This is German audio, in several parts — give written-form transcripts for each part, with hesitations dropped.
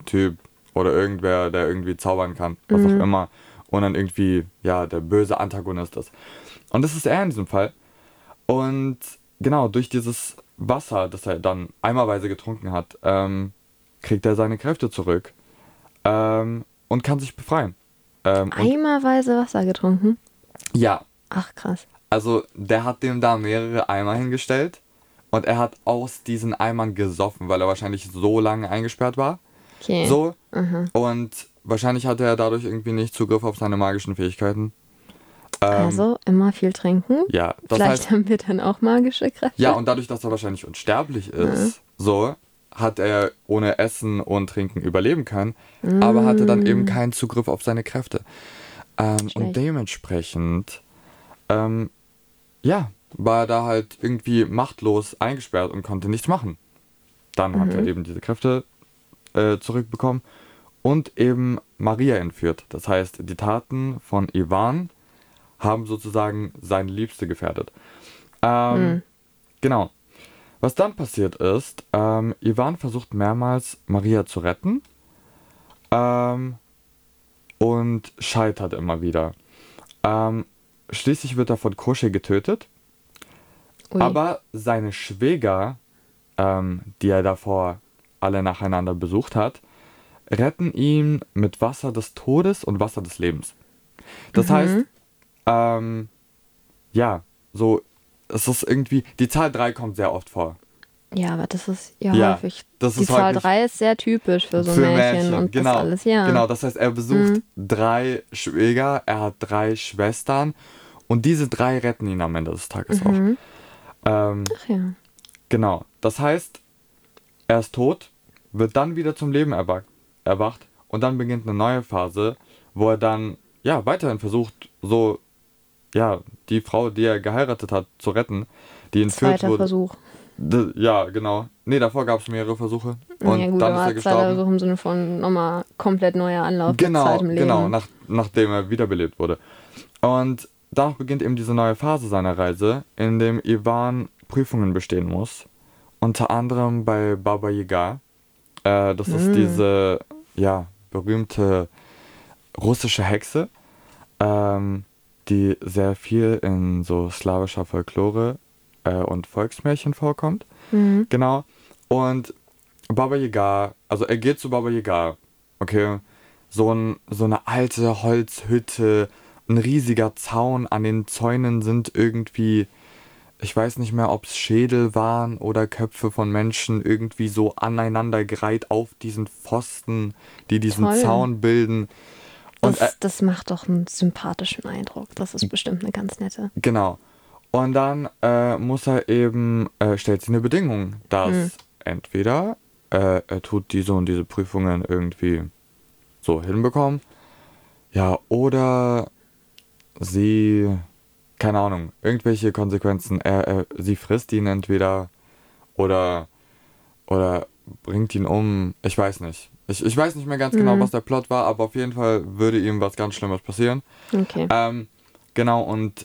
Typ oder irgendwer, der irgendwie zaubern kann, was auch immer, und dann irgendwie, ja, der böse Antagonist ist. Und das ist er in diesem Fall. Und genau, durch dieses Wasser, das er dann eimerweise getrunken hat, kriegt er seine Kräfte zurück und kann sich befreien. Und Eimerweise Wasser getrunken? ja, Ach, krass. also der hat dem da mehrere Eimer hingestellt und er hat aus diesen Eimern gesoffen, weil er wahrscheinlich so lange eingesperrt war. Okay. So. Und wahrscheinlich hatte er dadurch irgendwie nicht Zugriff auf seine magischen Fähigkeiten. Also immer viel trinken. Ja, das Vielleicht heißt, haben wir dann auch magische Kräfte. ja, und dadurch, dass er wahrscheinlich unsterblich ist, so, hat er ohne Essen und Trinken überleben können, aber hatte dann eben keinen Zugriff auf seine Kräfte. Und Schlecht. dementsprechend, ja, war er da halt irgendwie machtlos eingesperrt und konnte nichts machen. Dann hat er eben diese Kräfte zurückbekommen und eben Maria entführt. Das heißt, die Taten von Ivan haben sozusagen seine Liebste gefährdet. Genau. Was dann passiert ist, Ivan versucht mehrmals Maria zu retten und scheitert immer wieder. Schließlich wird er von Koschei getötet, Ui. aber seine Schwäger, die er davor alle nacheinander besucht hat, retten ihn mit Wasser des Todes und Wasser des Lebens. Das heißt, ja, so, es ist irgendwie, die Zahl 3 kommt sehr oft vor. Ja, aber das ist ja Ja, häufig. das Die ist Zahl häufig 3 ist sehr typisch für so für Märchen und genau, das alles, ja. genau, das heißt, er besucht 3 Schwäger, er hat 3 Schwestern und diese 3 retten ihn am Ende des Tages auch. Ach ja. Genau, das heißt, er ist tot, wird dann wieder zum Leben erwacht und dann beginnt eine neue Phase, wo er dann, ja, weiterhin versucht, so, ja, die Frau, die er geheiratet hat, zu retten, die entführt Zweiter wurde. Versuch. Ja, genau. Nee, davor gab es mehrere Versuche. Und Ja gut, dann ist aber er zweiter gestorben. Versuch im Sinne von nochmal komplett neuer Anlauf mit Genau, zweitem Leben. genau, nachdem er wiederbelebt wurde. Und danach beginnt eben diese neue Phase seiner Reise, in dem Ivan Prüfungen bestehen muss. Unter anderem bei Baba Yaga. Das ist diese, ja, berühmte russische Hexe, die sehr viel in so slawischer Folklore und Volksmärchen vorkommt. Genau. Und Baba Yaga, also er geht zu Baba Yaga, okay, so eine alte Holzhütte, ein riesiger Zaun, an den Zäunen sind irgendwie, ich weiß nicht mehr, ob es Schädel waren oder Köpfe von Menschen, irgendwie so aneinandergereiht auf diesen Pfosten, die diesen Toll. Zaun bilden. Und Das macht doch einen sympathischen Eindruck. Das ist bestimmt eine ganz nette. genau. Und dann muss er eben, stellt sie eine Bedingung, dass entweder er tut diese und diese Prüfungen irgendwie so hinbekommen, ja, oder sie, keine Ahnung, irgendwelche Konsequenzen, sie frisst ihn entweder oder bringt ihn um, ich weiß nicht. Ich weiß nicht mehr ganz genau, was der Plot war, aber auf jeden Fall würde ihm was ganz Schlimmes passieren. Okay. Genau, und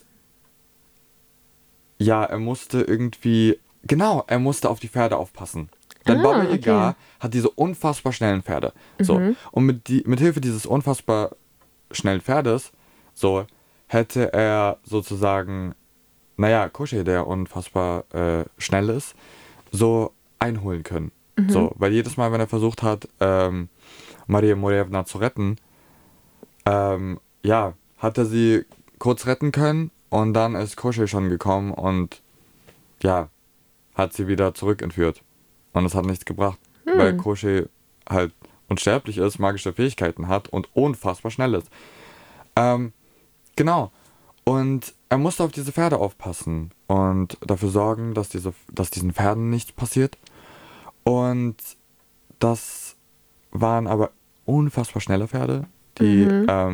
ja, er musste auf die Pferde aufpassen. Denn Baba Yaga okay. hat diese unfassbar schnellen Pferde. So. Und mit Hilfe dieses unfassbar schnellen Pferdes, so, hätte er sozusagen, naja, Koschei, der unfassbar schnell ist, so einholen können. So, weil jedes Mal, wenn er versucht hat, Maria Morevna zu retten, ja, hat er sie kurz retten können und dann ist Koschei schon gekommen und ja, hat sie wieder zurückentführt. Und es hat nichts gebracht, weil Koschei halt unsterblich ist, magische Fähigkeiten hat und unfassbar schnell ist. Genau. Und er musste auf diese Pferde aufpassen und dafür sorgen, dass diesen Pferden nichts passiert. Und das waren aber unfassbar schnelle Pferde, die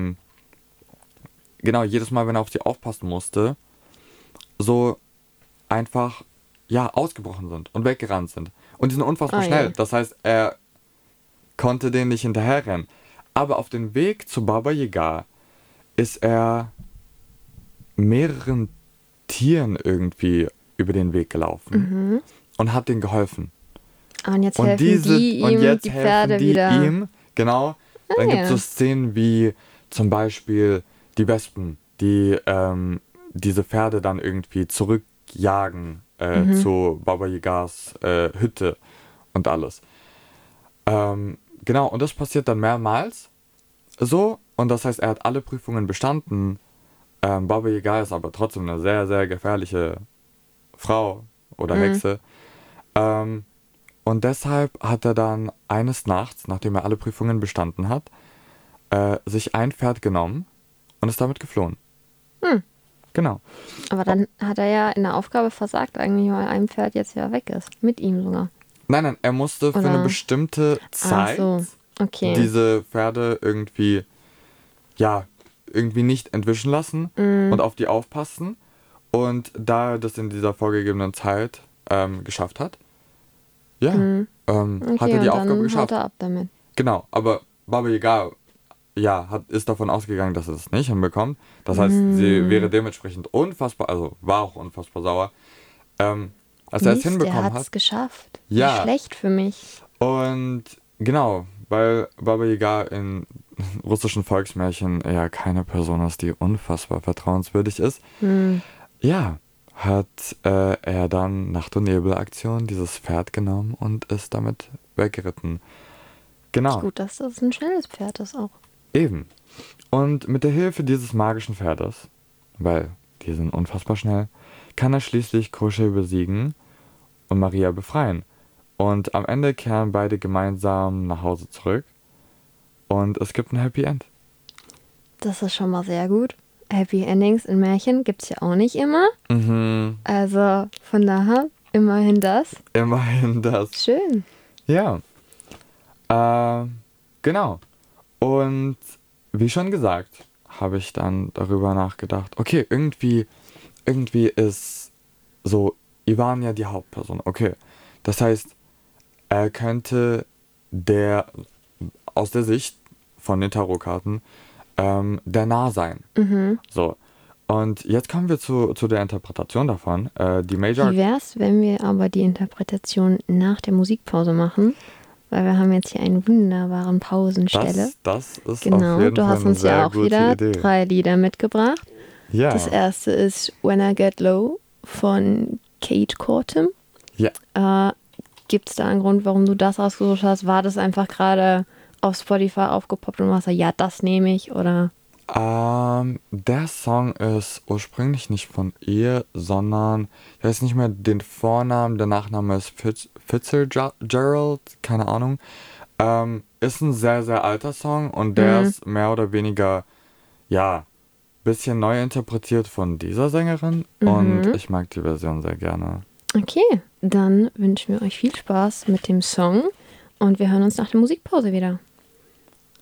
genau jedes Mal, wenn er auf sie aufpassen musste, so einfach ja ausgebrochen sind und weggerannt sind. Und die sind unfassbar schnell. je. Das heißt, er konnte denen nicht hinterherrennen. Aber auf dem Weg zu Baba Yaga ist er mehreren Tieren irgendwie über den Weg gelaufen und hat denen geholfen. Und jetzt Und helfen die ihm, die Pferde die wieder. ihm, Genau. Dann gibt es ja. so Szenen wie zum Beispiel die Wespen, die diese Pferde dann irgendwie zurückjagen zu Baba Yagas Hütte und alles. Genau, und das passiert dann mehrmals so. Und das heißt, er hat alle Prüfungen bestanden. Baba Yaga ist aber trotzdem eine sehr, sehr gefährliche Frau oder Hexe. Und deshalb hat er dann eines Nachts, nachdem er alle Prüfungen bestanden hat, sich ein Pferd genommen und ist damit geflohen. Genau. Aber dann hat er ja in der Aufgabe versagt eigentlich, weil ein Pferd jetzt ja weg ist. Mit ihm sogar. Nein, er musste für Oder- eine bestimmte Zeit Ach so, okay. diese Pferde irgendwie nicht entwischen lassen und auf die aufpassen. Und da er das in dieser vorgegebenen Zeit geschafft hat, hat Okay, er die und Aufgabe dann geschafft. haut er ab damit. Genau, aber Baba Yaga ist davon ausgegangen, dass er das nicht hinbekommt. Das heißt, sie wäre dementsprechend war auch unfassbar sauer. Als er es Mist, der hinbekommen hat's hat. geschafft. Ja. Wie schlecht für mich. Und genau, weil Baba Yaga in russischen Volksmärchen ja keine Person ist, die unfassbar vertrauenswürdig ist. Hat er dann Nacht- und Nebel-Aktion dieses Pferd genommen und ist damit weggeritten. Genau. Gut, dass das ein schnelles Pferd ist auch. Eben. Und mit der Hilfe dieses magischen Pferdes, weil die sind unfassbar schnell, kann er schließlich Koschei besiegen und Maria befreien. Und am Ende kehren beide gemeinsam nach Hause zurück und es gibt ein Happy End. Das ist schon mal sehr gut. Happy Endings in Märchen gibt's ja auch nicht immer. Also von daher immerhin das. Immerhin das. Schön. Ja. Genau. Und wie schon gesagt, habe ich dann darüber nachgedacht, okay, irgendwie ist so Ivan ja die Hauptperson. Okay, das heißt, er könnte aus der Sicht von den Tarotkarten der Narr sein. So. Und jetzt kommen wir zu der Interpretation davon. Die Major... Wie wär's, wenn wir aber die Interpretation nach der Musikpause machen? Weil wir haben jetzt hier einen wunderbaren Pausenstelle. Das ist Genau, auf jeden du Fall hast eine uns sehr ja auch gute wieder Idee. 3 Lieder mitgebracht. Ja. Das erste ist When I Get Low von Kate Cortum. Ja. Gibt es da einen Grund, warum du das ausgesucht hast? War das einfach gerade auf Spotify aufgepoppt und warst ja, das nehme ich, oder? Der Song ist ursprünglich nicht von ihr, sondern ich weiß nicht mehr den Vornamen, der Nachname ist Fitzgerald, keine Ahnung. Ist ein sehr, sehr alter Song und der ist mehr oder weniger, bisschen neu interpretiert von dieser Sängerin und ich mag die Version sehr gerne. Okay, dann wünschen wir euch viel Spaß mit dem Song und wir hören uns nach der Musikpause wieder.